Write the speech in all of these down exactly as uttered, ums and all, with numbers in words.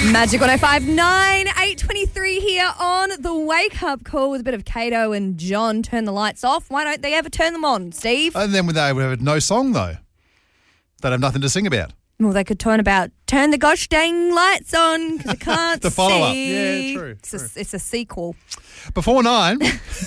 Magic one oh five point nine, eight twenty-three here on the Wake Up Call with a bit of Kato and John. Turn the lights off. Why don't they ever turn them on, Steve? And then they would have no song, though. They'd have nothing to sing about. Well, they could turn about, turn the gosh dang lights on because I can't The follow-up. see. Yeah, true. It's, true. A, it's a sequel. Before nine...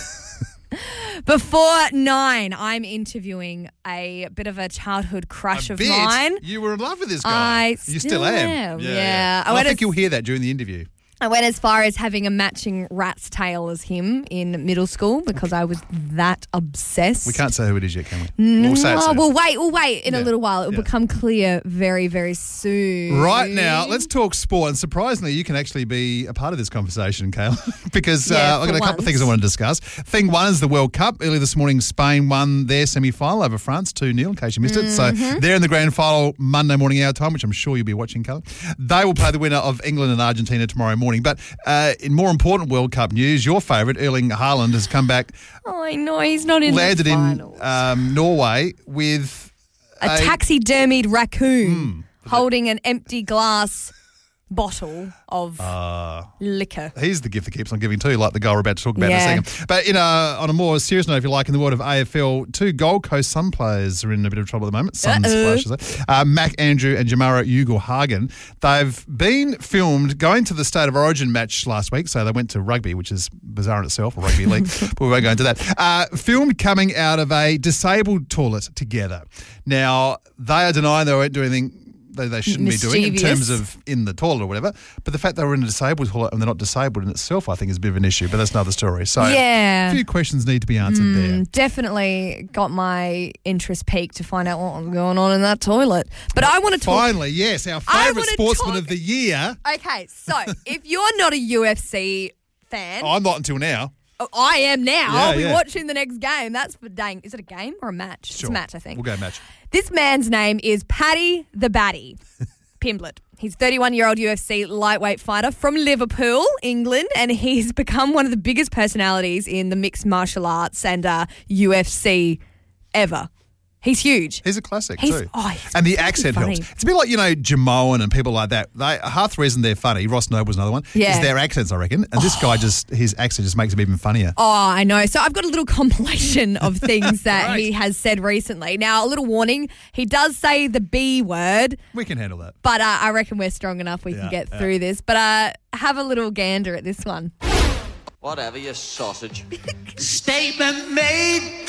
Before nine, I'm interviewing a bit of a childhood crush a of bit? mine. You were in love with this guy. I you still still am. am, Yeah. yeah. yeah. I I, went think as- you'll hear that during the interview. I went as far as having a matching rat's tail as him in middle school because I was that obsessed. We can't say who it is yet, can we? We'll say it No, soon. we'll wait. We'll wait in Yeah, a little while. It'll yeah. become clear very, very soon. Right now, let's talk sport. And surprisingly, you can actually be a part of this conversation, Kayla, because Yeah, uh, I've got for a couple once. of things I want to discuss. Thing one is the World Cup. Earlier this morning, Spain won their semi-final over France two nil, in case you missed it. So Mm-hmm. they're in the grand final Monday morning our time, which I'm sure you'll be watching, Kayla. They will play the winner of England and Argentina tomorrow morning. But uh, in more important World Cup news, your favourite, Erling Haaland, has come back, Oh, I know he's not in landed the in finals. um, Norway with a, a- taxidermied raccoon Hmm. holding an empty glass bottle of Uh, liquor. He's the gift that keeps on giving too, like the guy we're about to talk about Yeah. in a second. But in a, on a more serious note, if you like, in the world of A F L, two Gold Coast Sun players are in a bit of trouble at the moment. Suns, Uh-oh. I should say. Uh, Mac Andrew and Jamara Ugle-Hagen. They've been filmed going to the State of Origin match last week. So they went to rugby, which is bizarre in itself, or rugby league, but we won't go into that. Uh, filmed coming out of a disabled toilet together. Now, they are denying they won't do anything they, they shouldn't be doing in Mischievous. terms of in the toilet or whatever. But the fact they were in a disabled toilet and they're not disabled in itself, I think, is a bit of an issue. But that's another story. So Yeah. a few questions need to be answered there. Definitely got my interest peaked to find out what was going on in that toilet. But I want to talk. Finally, yes, our I favourite wanna sportsman talk- of the year. Okay, so if you're not a U F C fan, Oh, I'm not until now. oh, I am now. Yeah, I'll be yeah. watching the next game. That's for dang. Is it a game or a match? It's Sure. a match, I think. We'll go match. This man's name is Paddy the Baddy Pimblett. He's a thirty-one-year-old U F C lightweight fighter from Liverpool, England, and he's become one of the biggest personalities in the mixed martial arts and uh, U F C ever. He's huge. He's a classic He's- too. oh, he's and the fucking accent funny. helps. It's a bit like, you know, Jamoan and people like that. They half the reason they're funny, Ross Noble's another one, Yeah. is their accents, I reckon. And this guy just, his accent just makes him even funnier. Oh, I know. So I've got a little compilation of things that Great. he has said recently. Now, a little warning, he does say the B word, We can handle that. but uh, I reckon we're strong enough we Yeah, can get yeah. through this. But uh, have a little gander at this one. Whatever, you sausage. Statement made,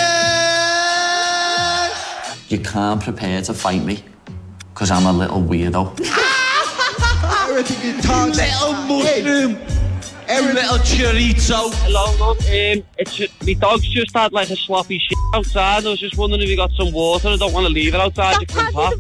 bitches! You can't prepare to fight me, because I'm a little weirdo. Little mushroom! Every little chorizo! Hello, look, um, it's my dog's just had like a sloppy shit outside. I was just wondering if you got some water. I don't want to leave it outside. You can pop.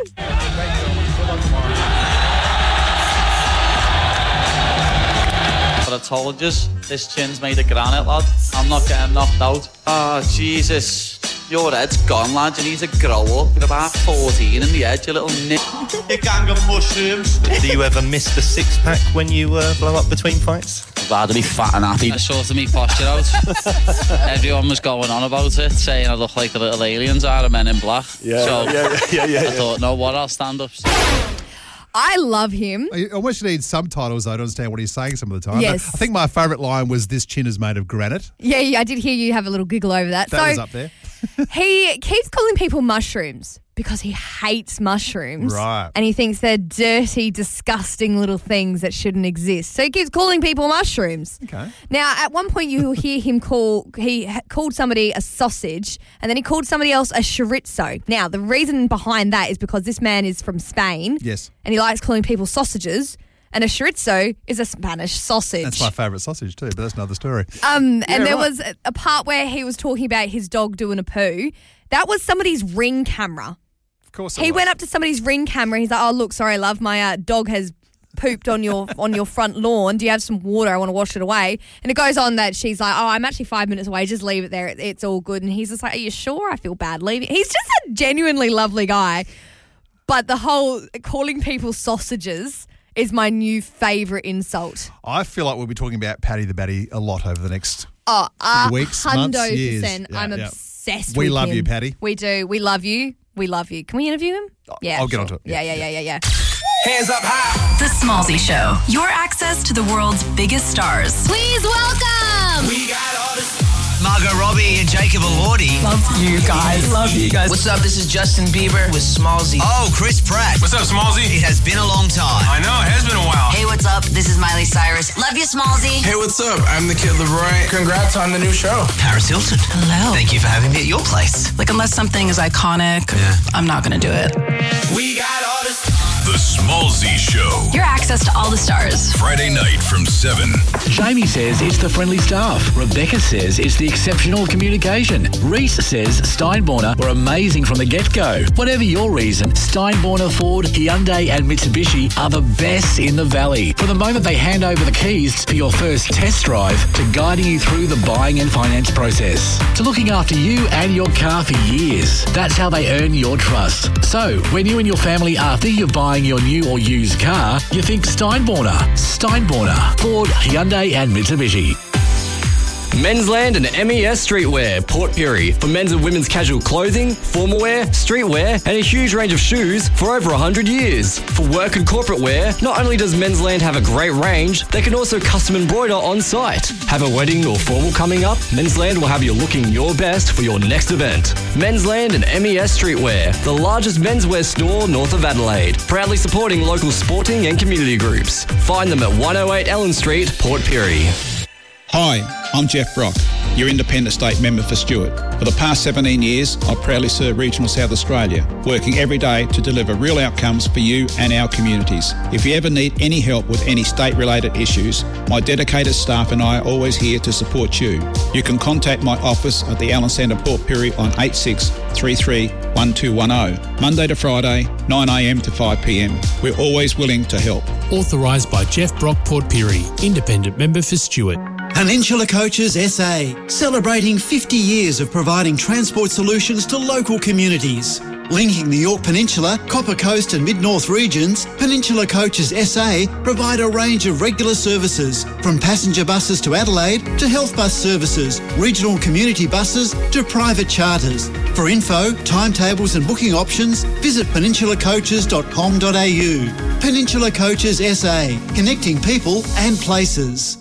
But I told you, this chin's made of granite, lad. I'm not getting knocked out. Oh, Jesus. Your head's gone, lad. You need to grow up. You're about fourteen in the head, you little nit. A gang of mushrooms! Do you ever miss the six pack when you uh, blow up between fights? I'd rather be fat and happy. I sorted me posture out. Everyone was going on about it, saying I look like the little aliens out of Men in Black. Yeah, so yeah, yeah, yeah, I yeah. thought, no, what, I'll stand up. I love him. You almost need subtitles, though, to understand what he's saying some of the time. Yes. But I think my favourite line was, "This chin is made of granite." Yeah, yeah, I did hear you have a little giggle over that. That so was up there. he keeps calling people mushrooms because he hates mushrooms. Right. And he thinks they're dirty, disgusting little things that shouldn't exist. So he keeps calling people mushrooms. Okay. Now, at one point you'll hear him call, he ha- called somebody a sausage and then he called somebody else a chorizo. Now, the reason behind that is because this man is from Spain. Yes. And he likes calling people sausages. And a chorizo is a Spanish sausage. That's my favourite sausage too, but that's another story. Um, Yeah, and there right. was a, a part where he was talking about his dog doing a poo. That was somebody's Ring camera. Of course, He went up to somebody's Ring camera. He's like, "Oh, look, sorry, love, my uh, dog has pooped on your on your front lawn. Do you have some water? I want to wash it away." And it goes on that she's like, "Oh, I'm actually five minutes away. Just leave it there. It, it's all good." And he's just like, "Are you sure? I feel bad leaving." He's just a genuinely lovely guy. But the whole calling people sausages is my new favourite insult. I feel like we'll be talking about Paddy the Baddy a lot over the next Oh, uh, weeks, months, hundo years. percent. Yeah, I'm yeah. obsessed We with love him. you, Paddy. We do. We love you. We love you. Can we interview him? Yeah, I'll get sure. onto it. Yeah, Yeah, yeah, yeah, yeah, yeah. Hands up high. The Smallzy Show. Your access to the world's biggest stars. Please welcome. We got all this. Margot Robbie and Jacob Elordi. Love you guys. Love you guys. What's up? This is Justin Bieber with Smallzy. Oh, Chris Pratt. What's up, Smallzy? It has been a long time. I know, it has been a while. Hey, what's up? This is Miley Cyrus. Love you, Smallzy. Hey, what's up? I'm the Kid LeRoy. Congrats on the new show. Paris Hilton. Hello. Thank you for having me at your place. Like, unless something is iconic, yeah. I'm not going to do it. We got all this. The Smallzy Show. Your access to all the stars. Friday night from seven. Jamie says it's the friendly staff. Rebecca says it's the exceptional communication. Reese says Steinborner were amazing from the get-go. Whatever your reason, Steinborner, Ford, Hyundai and Mitsubishi are the best in the valley. From the moment they hand over the keys for your first test drive to guiding you through the buying and finance process to looking after you and your car for years. That's how they earn your trust. So, when you and your family are thinking of buying your new or used car, you think Steinborner. Steinborner, Ford, Hyundai and Mitsubishi. Mensland and M E S Streetwear, Port Pirie, for men's and women's casual clothing, formal wear, streetwear, and a huge range of shoes for over one hundred years. For work and corporate wear, not only does Mensland have a great range, they can also custom embroider on site. Have a wedding or formal coming up? Mensland will have you looking your best for your next event. Mensland and M E S Streetwear, the largest menswear store north of Adelaide, proudly supporting local sporting and community groups. Find them at one oh eight Ellen Street, Port Pirie. Hi, I'm Jeff Brock, your Independent State Member for Stewart. For the past seventeen years, I've proudly served Regional South Australia, working every day to deliver real outcomes for you and our communities. If you ever need any help with any state-related issues, my dedicated staff and I are always here to support you. You can contact my office at the Allen Centre Port Pirie on eight six three three one two one zero, Monday to Friday, nine a m to five p m. We're always willing to help. Authorised by Jeff Brock, Port Pirie, Independent Member for Stewart. Peninsula Coaches S A, celebrating fifty years of providing transport solutions to local communities. Linking the Yorke Peninsula, Copper Coast and Mid-North regions, Peninsula Coaches S A provide a range of regular services, from passenger buses to Adelaide to health bus services, regional community buses to private charters. For info, timetables and booking options, visit peninsula coaches dot com dot a u. Peninsula Coaches S A, connecting people and places.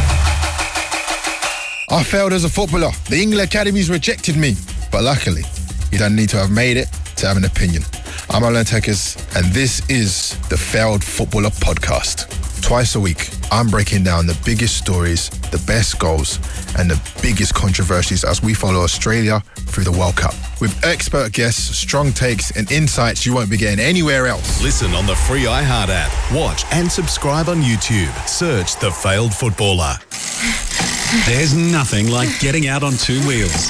I failed as a footballer. The England Academies rejected me. But luckily, you don't need to have made it to have an opinion. I'm Alan Tekers, and this is the Failed Footballer Podcast. Twice a week, I'm breaking down the biggest stories, the best goals, and the biggest controversies as we follow Australia through the World Cup. With expert guests, strong takes, and insights you won't be getting anywhere else. Listen on the free iHeart app. Watch and subscribe on YouTube. Search The Failed Footballer. There's nothing like getting out on two wheels.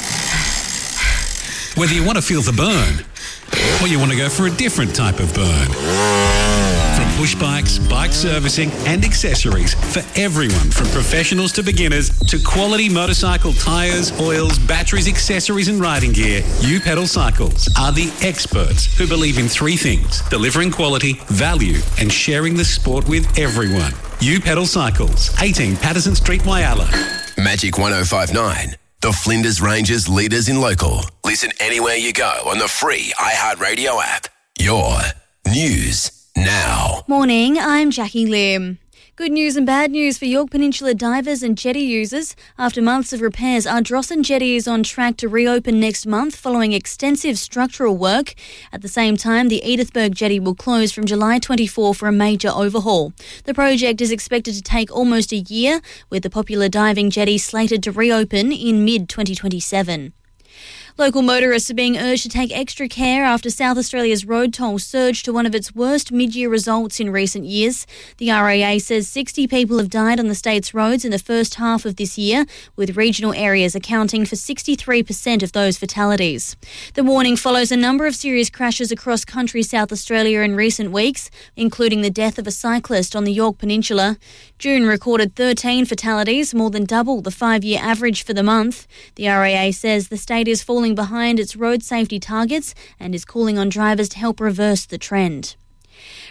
Whether you want to feel the burn or you want to go for a different type of burn. From push bikes, bike servicing and accessories for everyone from professionals to beginners to quality motorcycle tyres, oils, batteries, accessories and riding gear, U-Pedal Cycles are the experts who believe in three things: delivering quality, value and sharing the sport with everyone. U-Pedal Cycles, eighteen Patterson Street, Wyala. Magic one oh five nine, the Flinders Ranges leaders in local. Listen anywhere you go on the free iHeartRadio app. Your news now. Morning, I'm Jackie Lim. Good news and bad news for Yorke Peninsula divers and jetty users. After months of repairs, Ardrossan Jetty is on track to reopen next month following extensive structural work. At the same time, the Edithburgh Jetty will close from July twenty-fourth for a major overhaul. The project is expected to take almost a year, with the popular diving jetty slated to reopen in mid twenty twenty-seven. Local motorists are being urged to take extra care after South Australia's road toll surged to one of its worst mid-year results in recent years. The R A A says sixty people have died on the state's roads in the first half of this year, with regional areas accounting for sixty-three percent of those fatalities. The warning follows a number of serious crashes across country South Australia in recent weeks, including the death of a cyclist on the Yorke Peninsula. June recorded thirteen fatalities, more than double the five-year average for the month. The R A A says the state is falling behind its road safety targets and is calling on drivers to help reverse the trend.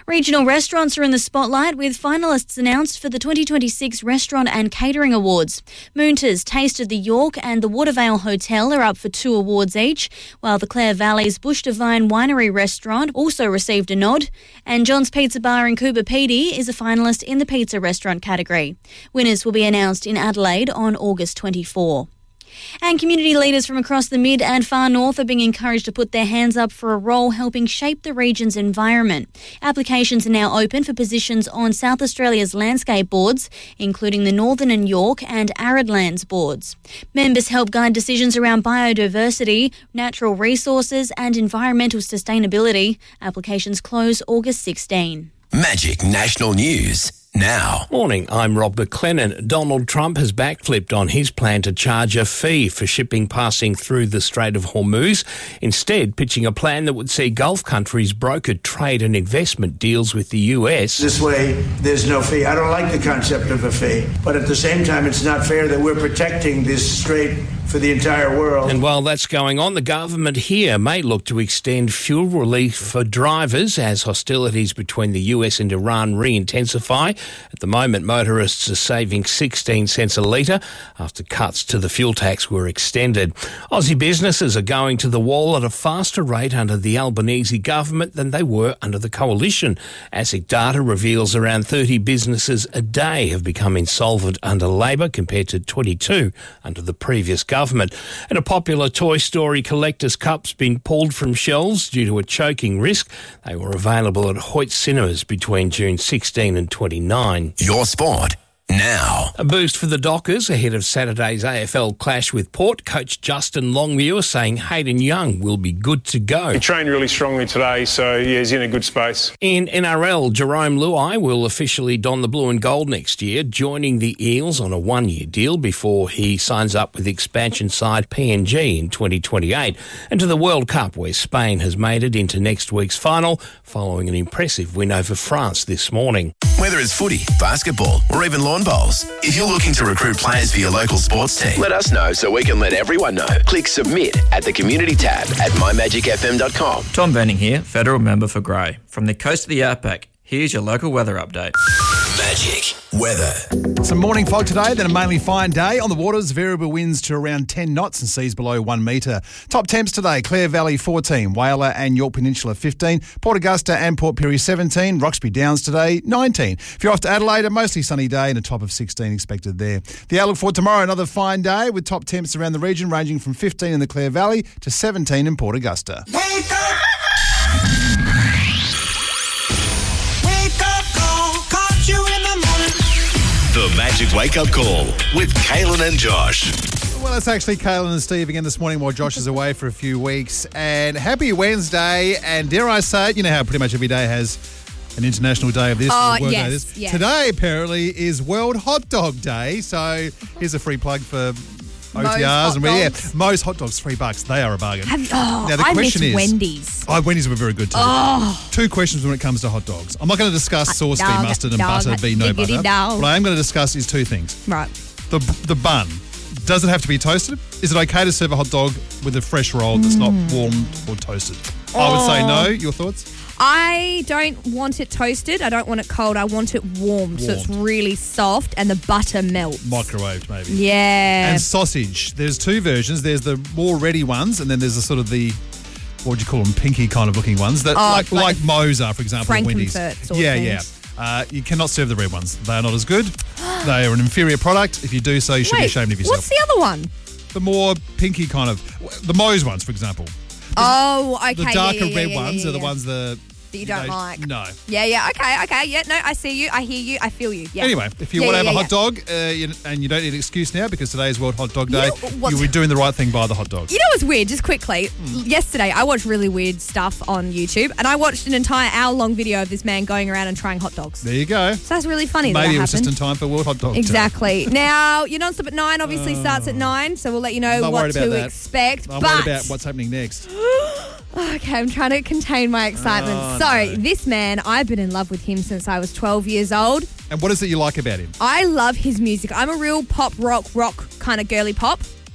Regional restaurants are in the spotlight with finalists announced for the twenty twenty-six Restaurant and Catering Awards. Moonter's Taste of the York and the Watervale Hotel are up for two awards each, while the Clare Valley's Bush Divine Winery Restaurant also received a nod, and John's Pizza Bar in Coober Pedy is a finalist in the pizza restaurant category. Winners will be announced in Adelaide on August twenty-fourth. And community leaders from across the mid and far north are being encouraged to put their hands up for a role helping shape the region's environment. Applications are now open for positions on South Australia's landscape boards, including the Northern and York and Arid Lands boards. Members help guide decisions around biodiversity, natural resources and environmental sustainability. Applications close August sixteenth. Magic National News now. Morning, I'm Rob McLennan. Donald Trump has backflipped on his plan to charge a fee for shipping passing through the Strait of Hormuz, instead pitching a plan that would see Gulf countries broker trade and investment deals with the U S. This way, there's no fee. I don't like the concept of a fee, but at the same time, it's not fair that we're protecting this strait for the entire world. And while that's going on, the government here may look to extend fuel relief for drivers as hostilities between the U S and Iran re-intensify. At the moment, motorists are saving sixteen cents a litre after cuts to the fuel tax were extended. Aussie businesses are going to the wall at a faster rate under the Albanese government than they were under the coalition. ASIC data reveals around thirty businesses a day have become insolvent under Labor compared to twenty-two under the previous government. And a popular Toy Story collector's cup's been pulled from shelves due to a choking risk. They were available at Hoyt Cinemas between June sixteenth and twenty-ninth. Your sport now. A boost for the Dockers ahead of Saturday's A F L clash with Port. Coach Justin Longmuir saying Hayden Young will be good to go. He trained really strongly today, so yeah, he's in a good space. In N R L, Jerome Luai will officially don the blue and gold next year, joining the Eels on a one-year deal before he signs up with expansion side P N G in twenty twenty-eight. And to the World Cup, where Spain has made it into next week's final following an impressive win over France this morning. Whether it's footy, basketball or even lawn bowls, if you're looking to recruit players for your local sports team, let us know so we can let everyone know. Click submit at the community tab at my magic f m dot com. Tom Benning here, federal member for Grey. From the coast of the outback, here's your local weather update. Magic weather. Some morning fog today, then a mainly fine day. On the waters, variable winds to around ten knots and seas below one metre. Top temps today, Clare Valley fourteen, Whyalla and York Peninsula fifteen, Port Augusta and Port Pirie seventeen, Roxby Downs today nineteen. If you're off to Adelaide, a mostly sunny day and a top of sixteen expected there. The outlook for tomorrow, another fine day with top temps around the region ranging from fifteen in the Clare Valley to seventeen in Port Augusta. Wake up! Wake up call, caught you in the morning. The Magic Wake Up Call with Kaylin and Josh. Well, it's actually Kaylin and Steve again this morning while Josh is away for a few weeks. And happy Wednesday. And dare I say it, you know how pretty much every day has an international day of this. Oh, World yes, Day of this. yes. Today, apparently, is World Hot Dog Day. So here's a free plug for O T Rs. Moe's hot and we, yeah, dogs. Moe's hot dogs, three bucks. They are a bargain. Have, oh, now, the I question miss is, Wendy's. Oh, Wendy's were very good too. Oh. Two questions when it comes to hot dogs. I'm not going to discuss sauce, be dog, mustard, and dog, butter, be no diggity butter. dog. What I am going to discuss is two things. Right. The the bun. Does it have to be toasted? Is it okay to serve a hot dog with a fresh roll that's not warmed or toasted? I would say no. Your thoughts? I don't want it toasted. I don't want it cold. I want it warmed, so it's Warmed. really soft and the butter melts. Microwaved, maybe. Yeah. And sausage. There's two versions. There's the more ready ones, and then there's the sort of the, what would you call them, pinky kind of looking ones that Oh, like like like Moe's are, for example, or Wendy's. Frankenfurt sort of yeah, things. yeah. Uh, you cannot serve the red ones. They are not as good. They are an inferior product. If you do so, you should Wait, be ashamed of yourself. what's the other one? The more pinky kind of, the Moe's ones, for example. Oh, okay. The darker yeah, yeah, red yeah, ones yeah, are the yeah. ones that that you don't know, like. No. Yeah, yeah. Okay, okay. Yeah, no, I see you. I hear you. I feel you. Yeah. Anyway, if you Yeah, want to yeah, have a yeah, hot dog uh, you, and you don't need an excuse now because today is World Hot Dog You Day, know what's- you'll be doing the right thing by the hot dog. You know what's weird? Just quickly, yesterday I watched really weird stuff on YouTube, and I watched an entire hour-long video of this man going around and trying hot dogs. There you go. So that's really funny. Maybe that, it that was just in happened. time for World Hot Dog Day. Exactly. Now, your non-stop at nine obviously starts at nine, so we'll let you know Not what worried about to that. expect. I'm but worried about what's happening next. okay, I'm trying to contain my excitement. Oh, so, no. this man, I've been in love with him since I was twelve years old. And what is it you like about him? I love his music. I'm a real pop, rock, rock kind of girly pop.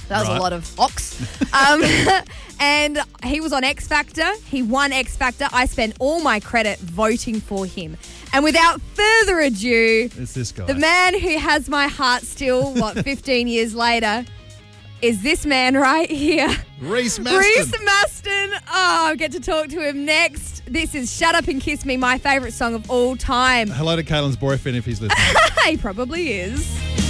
That was Right. a lot of ox. Um, and he was on X Factor. He won X Factor. I spent all my credit voting for him. And without further ado, It's this guy. the man who has my heart still, what, fifteen years later, is this man right here. Reese Maston. Reese Maston. Oh, I'll get to talk to him next. This is Shut Up and Kiss Me, my favourite song of all time. Hello to Caitlin's boyfriend if he's listening. He probably is.